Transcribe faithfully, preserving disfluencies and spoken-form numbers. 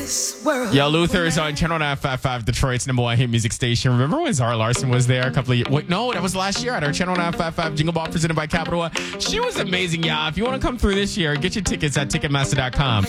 Yo, Luther is on Channel nine fifty-five, Detroit's number one hit music station. Remember when Zara Larson was there a couple of years? Wait, no, that was last year at our Channel nine fifty-five Jingle Ball presented by Capital One. She was amazing, y'all. If you want to come through this year, get your tickets at Ticketmaster dot com.